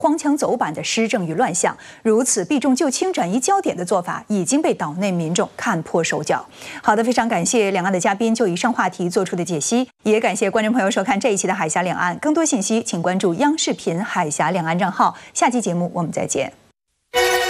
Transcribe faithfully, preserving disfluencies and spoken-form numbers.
荒腔走板的施政与乱象，如此避重就轻、转移焦点的做法，已经被岛内民众看破手脚。好的，非常感谢两岸的嘉宾就以上话题做出的解析，也感谢观众朋友收看这一期的《海峡两岸》。更多信息，请关注央视频海峡两岸账号。下期节目我们再见。